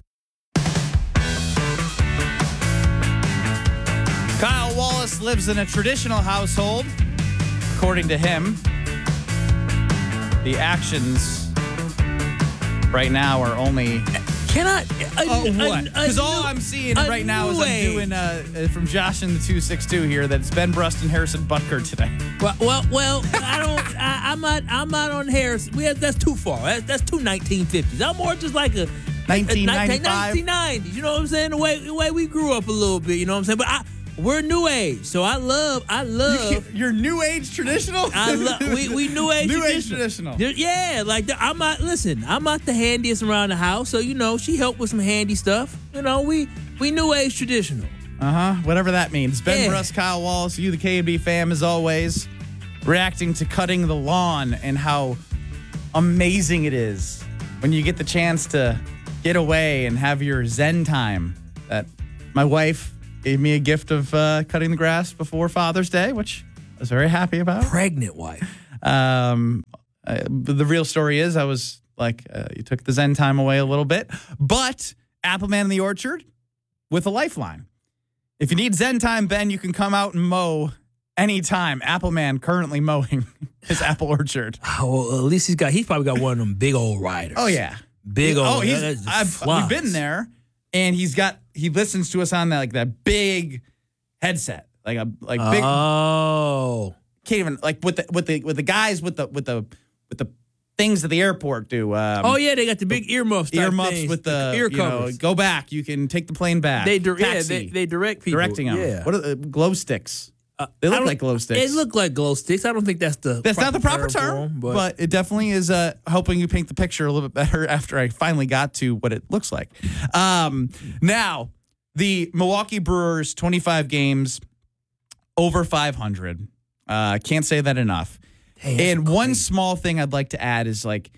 Kyle Wallace lives in a traditional household. According to him, the actions right now are only... Can I? Oh, what? Because all I'm seeing right now is I'm doing uh, from Josh in the two six two here that it's Ben Brust and Harrison Butker today. Well, well, well I don't. I, I'm not. I'm not on Harrison. We have, that's too far. That's, that's too nineteen fifties. I'm more just like a nineteen ninety-five, nineteen nineties. You know what I'm saying? The way the way we grew up a little bit. You know what I'm saying? But I. We're new age, so I love, I love. You, you're new age traditional. I love. We we new age new traditional. age traditional. Yeah, like the, I'm not. Listen, I'm not the handiest around the house, so you know she helped with some handy stuff. You know, we we new age traditional. Uh huh. Whatever that means. Ben Yeah. Brust, Kyle Wallace, you the K and B fam as always, reacting to cutting the lawn and how amazing it is when you get the chance to get away and have your Zen time. That my wife gave me a gift of uh, cutting the grass before Father's Day, which I was very happy about. Pregnant wife. Um, uh, but the real story is I was like, uh, you took the Zen time away a little bit, but Appleman in the Orchard with a lifeline. If you need Zen time, Ben, you can come out and mow anytime. Appleman currently mowing his apple orchard. Oh, well, at least he's got, he's probably got one of them big old riders. Oh, yeah. Big old. Oh, he's, that just I've, flies. we've been there, and he's got, he listens to us on that, like that big headset. Like a, like big. Oh. Can't even, like with the, with the, with the guys with the, with the, with the things at the airport do. Um, oh, yeah, they got the big earmuffs. type Earmuffs things, with the, ear you know, covers. go back. You can take the plane back. They, dir- yeah, Taxi. they, they direct people. Directing them. Yeah. What are the glow sticks? Uh, They I look don't- like glow sticks. They look like glow sticks. I don't think that's the That's not the proper term, term, for 'em, but, but, it definitely is uh, helping you paint the picture a little bit better after I finally got to what it looks like. Um, now, the Milwaukee Brewers, twenty-five games, over five hundred. Uh, can't say that enough. Hey, and one small thing I'd like to add is like,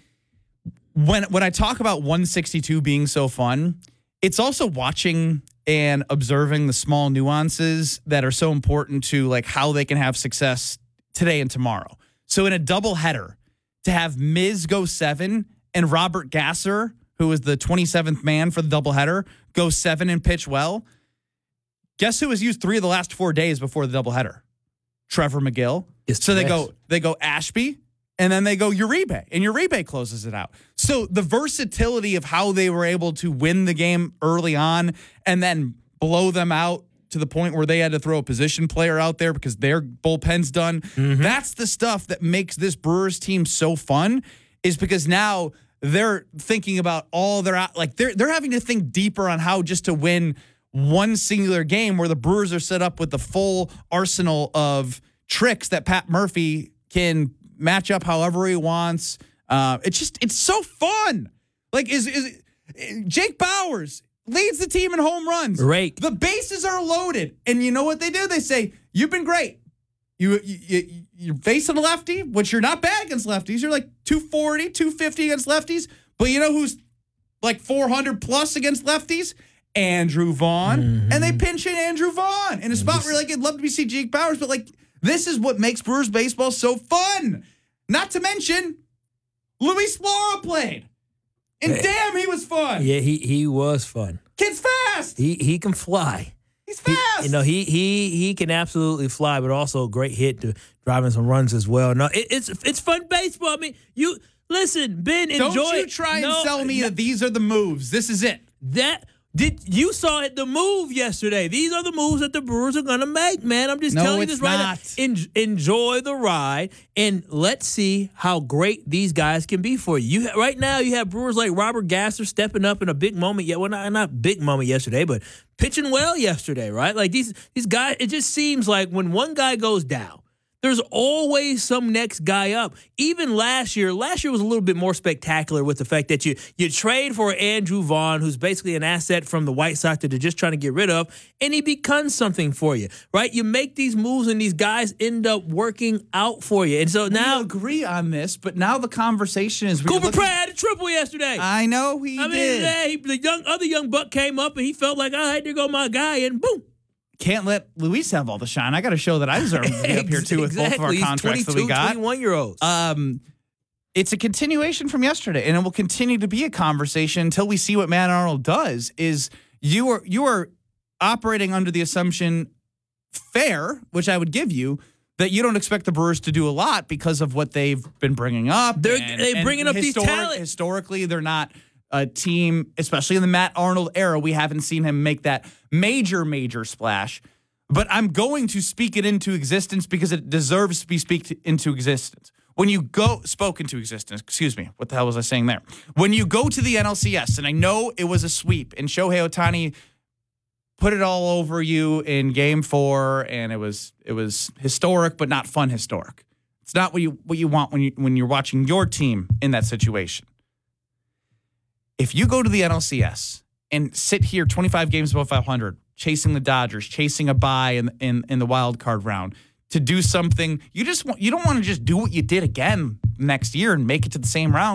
when when I talk about one sixty-two being so fun, it's also watching and observing the small nuances that are so important to like how they can have success today and tomorrow. So in a doubleheader, to have Miz go seven and Robert Gasser, who was the twenty-seventh man for the doubleheader, go seven and pitch well. Guess who was used three of the last four days before the doubleheader? Trevor McGill. Yes, so they yes. go they go Ashby, and then they go Uribe, and Uribe closes it out. So the versatility of how they were able to win the game early on and then blow them out to the point where they had to throw a position player out there because their bullpen's done. Mm-hmm. That's the stuff that makes this Brewers team so fun, is because now they're thinking about all their, like they're they're having to think deeper on how just to win one singular game, where the Brewers are set up with the full arsenal of tricks that Pat Murphy can match up however he wants. Uh, it's just, it's so fun. Like, is is Jake Bauers leads the team in home runs. Rake. The bases are loaded. And you know what they do? They say, you've been great. You, you, you, you're facing a lefty, which you're not bad against lefties. You're like two forty, two fifty against lefties. But you know who's like four hundred plus against lefties? Andrew Vaughn. Mm-hmm. And they pinch in Andrew Vaughn in a spot where like, I'd love to be see Jake Bauers, but like, this is what makes Brewers baseball so fun. Not to mention, Luis Laura played. And Yeah. damn, he was fun. yeah, he he was fun. Kid's fast. He he can fly. He's He- fast. you know, he he he can absolutely fly, but also a great hit to driving some runs as well. No, it, it's it's fun baseball. I mean, you listen, Ben, enjoy. Don't you try and No, sell me no, that these are the moves. This is it. that. Did you saw it the move yesterday? These are the moves that the Brewers are gonna make, man. I'm just No, telling you it's this right now. not. En- enjoy the ride, and let's see how great these guys can be for you. you ha- right now, you have Brewers like Robert Gasser stepping up in a big moment. Yet, well, not not big moment yesterday, but pitching well yesterday, right? Like these these guys. It just seems like when one guy goes down, there's always some next guy up. Even last year, last year was a little bit more spectacular with the fact that you you trade for Andrew Vaughn, who's basically an asset from the White Sox that they're just trying to get rid of, and he becomes something for you, right? You make these moves, and these guys end up working out for you. And so now, we agree on this, but now the conversation is Cooper looking- Pratt had a triple yesterday. I know he I mean, did. yeah, he, the young other young buck came up, and he felt like, all right, there go my guy, and boom. Can't let Luis have all the shine. I got to show that I deserve to be up here too with both of our Exactly. He's contracts that we twenty-two, got. twenty-one-year-olds. Um, it's a continuation from yesterday, and it will continue to be a conversation until we see what Matt Arnold does. Is you are you are operating under the assumption, fair, which I would give you, that you don't expect the Brewers to do a lot because of what they've been bringing up. They're and- they and bringing up these historic- talent. Historically, they're not a team, especially in the Matt Arnold era. We haven't seen him make that major, major splash. But I'm going to speak it into existence because it deserves to be speak into existence. When you go, spoke into existence, excuse me, what the hell was I saying there? When you go to the N L C S, and I know it was a sweep, and Shohei Ohtani put it all over you in game four, and it was it was historic, but not fun historic. It's not what you what you want when you when you're watching your team in that situation. If you go to the N L C S and sit here twenty-five games above five hundred, chasing the Dodgers, chasing a bye in in, in the wild card round, to do something, you just want, you don't want to just do what you did again next year and make it to the same round.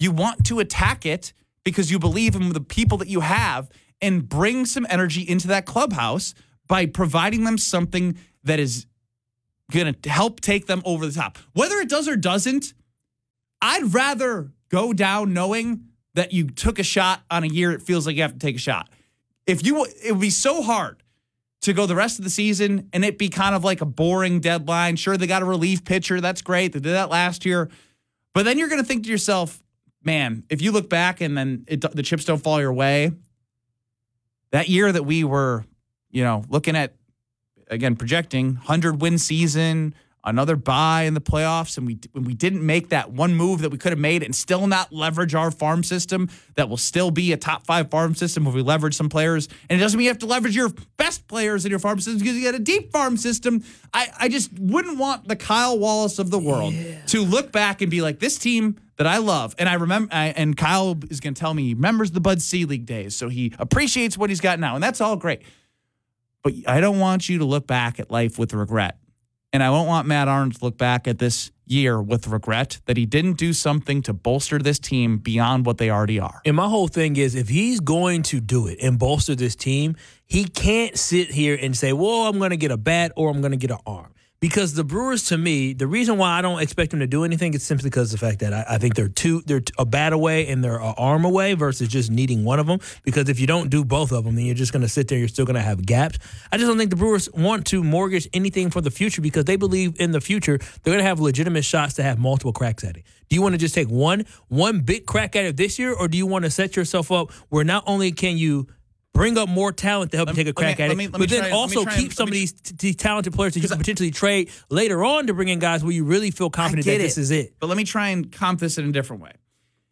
You want to attack it because you believe in the people that you have and bring some energy into that clubhouse by providing them something that is going to help take them over the top. Whether it does or doesn't, I'd rather go down knowing that you took a shot on a year it feels like you have to take a shot. If you, it would be so hard to go the rest of the season and it be kind of like a boring deadline. Sure, they got a relief pitcher. That's great. They did that last year. But then you're going to think to yourself, man, if you look back and then it, the chips don't fall your way, that year that we were, you know, looking at, again, projecting one hundred win season, another bye in the playoffs, and we when we didn't make that one move that we could have made and still not leverage our farm system that will still be a top five farm system if we leverage some players. And it doesn't mean you have to leverage your best players in your farm system because you got a deep farm system. I, I just wouldn't want the Kyle Wallace of the world yeah. to look back and be like, this team that I love, and I remember, I, and Kyle is going to tell me he remembers the Bud Selig days, so he appreciates what he's got now, and that's all great. But I don't want you to look back at life with regret. And I won't want Matt Arnold to look back at this year with regret that he didn't do something to bolster this team beyond what they already are. And my whole thing is, if he's going to do it and bolster this team, he can't sit here and say, well, I'm going to get a bat or I'm going to get an arm. Because the Brewers, to me, the reason why I don't expect them to do anything is simply because of the fact that I, I think they're two, they're a bat away and they're an arm away versus just needing one of them. Because if you don't do both of them, then you're just going to sit there. You're still going to have gaps. I just don't think the Brewers want to mortgage anything for the future because they believe in the future they're going to have legitimate shots to have multiple cracks at it. Do you want to just take one one big crack at it this year, or do you want to set yourself up where not only can you bring up more talent to help you take a crack me, at it, me, but then try, also keep and, some of me, these, these talented players that you can potentially trade later on to bring in guys where you really feel confident that it. this is it. But let me try and comp this in a different way.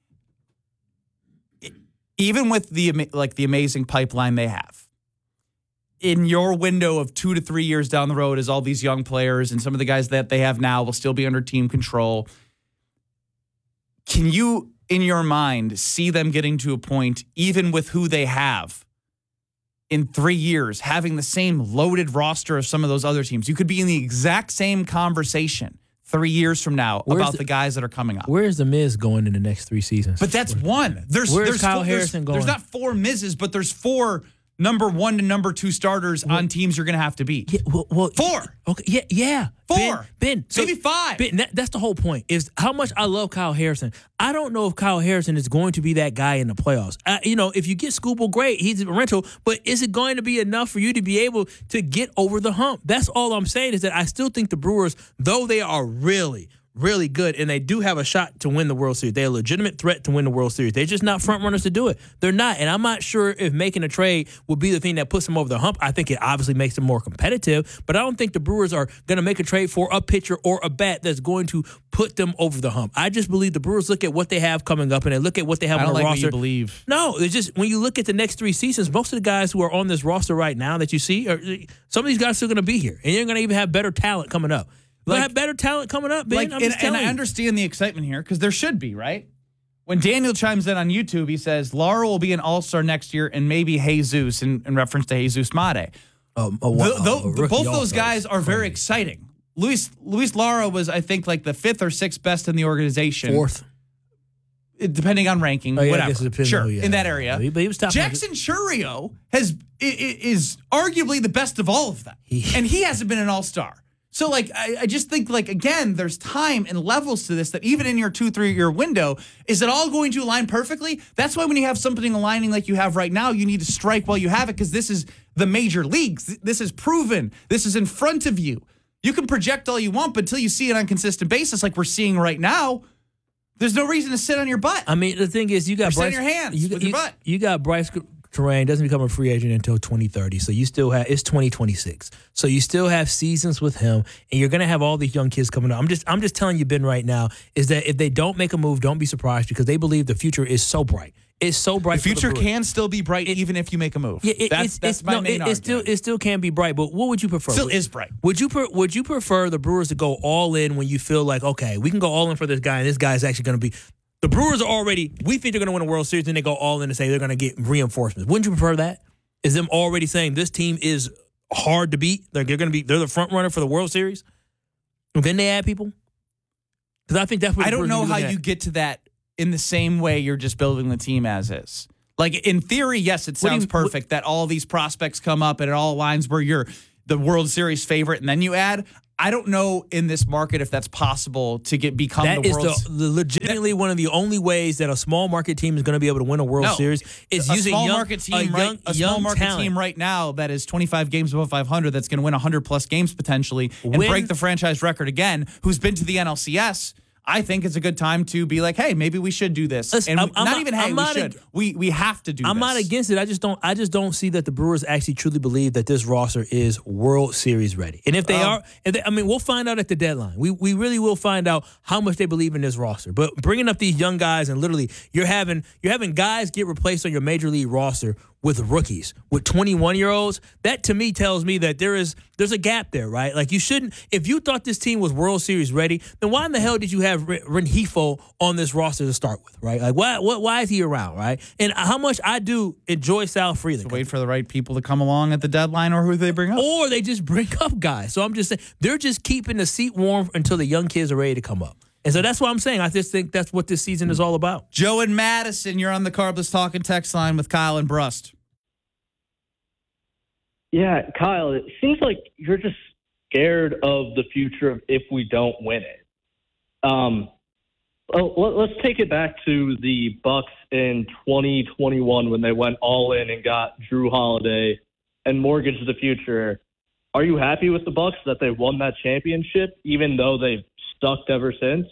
Even with the like the amazing pipeline they have, in your window of two to three years down the road, as all these young players and some of the guys that they have now will still be under team control, can you, in your mind, see them getting to a point, even with who they have, in three years, having the same loaded roster of some of those other teams? You could be in the exact same conversation three years from now Where's about the, the guys that are coming up. Where's the Miz going in the next three seasons? But that's one. There's Where's there's Kyle four, Harrison there's, going? There's not four Miz's, but there's four number one to number two starters well, on teams you're going to have to beat. Yeah, well, well, four. Okay. Yeah. Yeah. Four. Ben. ben so, maybe five. Ben, that, that's the whole point. Is how much I love Kyle Harrison. I don't know if Kyle Harrison is going to be that guy in the playoffs. Uh, you know, if you get Skubal, great. He's a rental. But is it going to be enough for you to be able to get over the hump? That's all I'm saying is that I still think the Brewers, though they are really, really good, and they do have a shot to win the World Series. They're a legitimate threat to win the World Series. They're just not front runners to do it. They're not, and I'm not sure if making a trade would be the thing that puts them over the hump. I think it obviously makes them more competitive, but I don't think the Brewers are going to make a trade for a pitcher or a bat that's going to put them over the hump. I just believe the Brewers look at what they have coming up, and they look at what they have I on don't the like roster. What you believe. No, it's just when you look at the next three seasons, most of the guys who are on this roster right now that you see, are, some of these guys are still going to be here, and you're going to even have better talent coming up. Like, we'll have better talent coming up, Ben. Like, I'm just and, telling and you. I understand the excitement here because there should be, right? When Daniel chimes in on YouTube, he says Lara will be an all-star next year and maybe Jesus in, in reference to Jesus Mate. Um, a, the, a, the, a both those guys are very exciting. Luis Luis Lara was, I think, like the fifth or sixth best in the organization. Fourth. Depending on ranking, oh, yeah, whatever. Sure, on, yeah. in that area. But he, but he was top Jackson Chourio has is arguably the best of all of them. He, and he hasn't been an all-star. So, like, I, I just think, like, again, there's time and levels to this that even in your two, three-year window, is it all going to align perfectly? That's why when you have something aligning like you have right now, you need to strike while you have it because this is the major leagues. This is proven. This is in front of you. You can project all you want, but until you see it on a consistent basis like we're seeing right now, there's no reason to sit on your butt. I mean, the thing is, you got or Bryce. Sit on your hands you, with you, your butt. You got Bryce Terrain doesn't become a free agent until twenty thirty, so you still have it's twenty twenty-six. So you still have seasons with him, and you're gonna have all these young kids coming up. I'm just I'm just telling you, Ben, right now is that if they don't make a move, don't be surprised because they believe the future is so bright. It's so bright. The future the can still be bright it, even if you make a move. Yeah, it, that's it's, that's it's, my no, main it, it still it still can be bright. But what would you prefer? Still would, is bright. Would you per, would you prefer the Brewers to go all in when you feel like okay, we can go all in for this guy, and this guy is actually going to be. The Brewers are already, we think they're going to win a World Series, and they go all in and say they're going to get reinforcements. Wouldn't you prefer that? Is them already saying this team is hard to beat? Like they're going to be, they're the front runner for the World Series? And then they add people? Because I think that's what I don't know how you get to that in the same way you're just building the team as is. Like, in theory, yes, it sounds you, perfect what, that all these prospects come up and it all aligns where you're the World Series favorite, and then you add. I don't know in this market if that's possible to get become that the is World the, the legitimately one of the only ways that a small market team is going to be able to win a World no, Series is a using small young, market team, a right, young, a young small market talent. team right now that is twenty-five games above five hundred that's going to win one hundred plus games potentially and When- break the franchise record again. Who's been to the N L C S? I think it's a good time to be like, hey, maybe we should do this. Listen, and I'm- we- I'm not, not- even hey, I'm we not should. ag- we we have to do I'm this. not against it. I just don't. I just don't see that the Brewers actually truly believe that this roster is World Series ready. And if they Um, are, if they, I mean, we'll find out at the deadline. We we really will find out how much they believe in this roster. But bringing up these young guys and literally you're having you're having guys get replaced on your major league roster with rookies, with twenty-one year olds. That to me tells me that there is there's a gap there, right? Like you shouldn't. If you thought this team was World Series ready, then why in the hell did you have Re- Rengifo on this roster to start with, right? Like why what why is he around, right? And how much I do enjoy Sal Freeland. So wait for the right people to come along at the deadline, or who they bring up, or they just bring up guys. So I'm just saying they're just keeping the seat warm until the young kids are ready to come up. And so that's what I'm saying. I just think that's what this season is all about. Joe and Madison, you're on the Carbless Talking text line with Kyle and Brust. Yeah, Kyle, it seems like you're just scared of the future of if we don't win it. Um, well, let, let's take it back to the Bucks in twenty twenty-one when they went all in and got Drew Holiday and mortgaged the future. Are you happy with the Bucks that they won that championship, even though they've stuck ever since?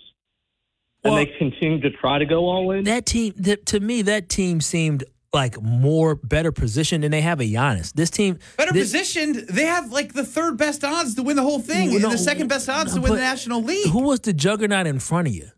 And Well, they continue to try to go all in? That team, that, to me, that team seemed like more better positioned than they have a Giannis. This team Better this, positioned. They have like the third best odds to win the whole thing, No, and the second best odds to win but the National League. Who was the juggernaut in front of you?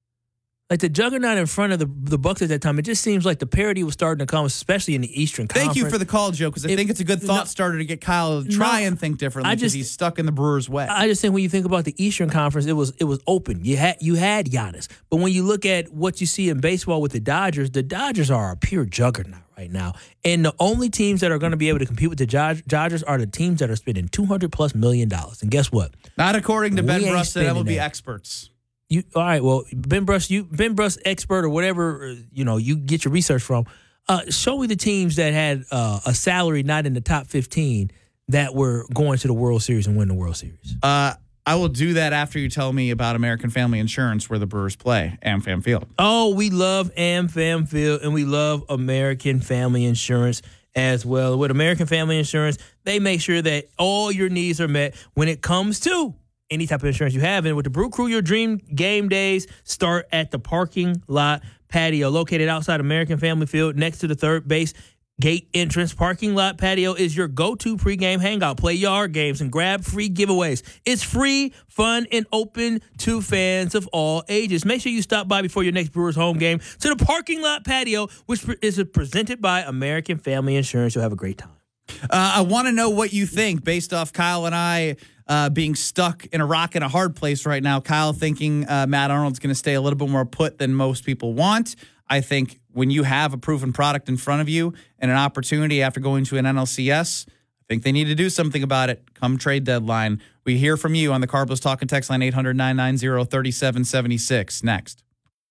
Like the juggernaut in front of the the Bucks at that time, it just seems like the parity was starting to come, especially in the Eastern Conference. Thank you for the call, Joe, because I It- think it's a good thought no, starter to get Kyle to try no, and think differently I because just- he's stuck in the Brewers' way. I just think when you think about the Eastern Conference, it was it was open. You had you had Giannis, but when you look at what you see in baseball with the Dodgers, the Dodgers are a pure juggernaut right now, and the only teams that are going to be able to compete with the Dod- Dodgers are the teams that are spending two hundred plus million dollars. And guess what? Not according to We Ben ain't Brust and M L B spending that. experts. You all right? Well, Ben Brust, you Ben Brust expert or whatever uh, you know you get your research from. Uh, show me the teams that had uh, a salary not in the top fifteen that were going to the World Series and win the World Series. Uh, I will do that after you tell me about American Family Insurance, where the Brewers play, AmFam Field. Oh, we love AmFam Field and we love American Family Insurance as well. With American Family Insurance, they make sure that all your needs are met when it comes to any type of insurance you have. And with the Brew Crew, your dream game days start at the parking lot patio located outside American Family Field next to the third base gate entrance. Parking lot patio is your go-to pregame hangout. Play yard games and grab free giveaways. It's free, fun, and open to fans of all ages. Make sure you stop by before your next Brewers home game to the parking lot patio, which is presented by American Family Insurance. You'll have a great time. Uh, I want to know what you think based off Kyle and I uh, being stuck in a rock and a hard place right now. Kyle thinking uh, Matt Arnold's going to stay a little bit more put than most people want. I think when you have a proven product in front of you and an opportunity after going to an N L C S, I think they need to do something about it come trade deadline. We hear from you on the Carbless Talking text line eight hundred, nine nine zero, three seven seven six. Next.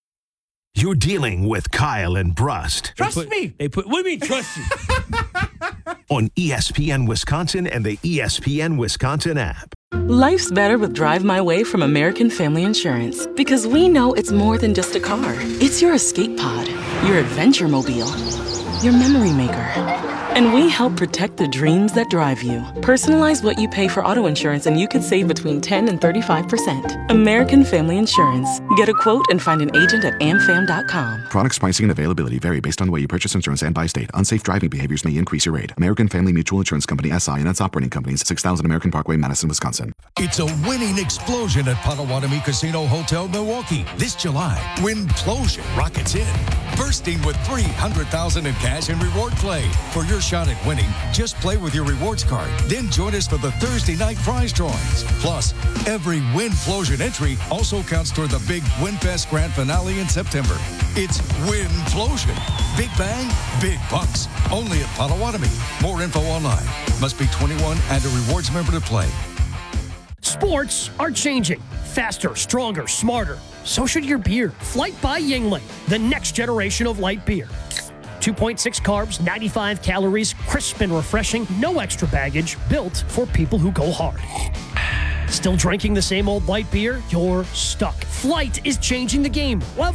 You're dealing with Kyle and Brust. Trust put, me. They put. What do you mean trust you? On E S P N Wisconsin and the E S P N Wisconsin app. Life's better with Drive My Way from American Family Insurance because we know it's more than just a car. It's your escape pod, your adventure mobile, your memory maker. And we help protect the dreams that drive you. Personalize what you pay for auto insurance and you could save between ten and thirty-five percent. American Family Insurance. Get a quote and find an agent at am fam dot com. Products pricing and availability vary based on the way you purchase insurance and by state. Unsafe driving behaviors may increase your rate. American Family Mutual Insurance Company, S I and its operating companies, six thousand American Parkway, Madison, Wisconsin. It's a winning explosion at Potawatomi Casino Hotel, Milwaukee. This July, Winplosion rockets in, bursting with three hundred thousand dollars in cash and reward play. For your shot at winning, just play with your rewards card. Then join us for the Thursday night prize drawings. Plus, every Winplosion entry also counts toward the big WinFest Grand Finale in September. It's Winplosion. Big bang, big bucks. Only at Potawatomi. More info online. Must be twenty-one and a rewards member to play. Sports are changing. Faster, stronger, smarter. so should your beer. Flight by Yuengling, the next generation of light beer. two point six carbs, ninety-five calories, crisp and refreshing, no extra baggage, built for people who go hard. Still drinking the same old light beer? You're stuck. Flight is changing the game. We'll have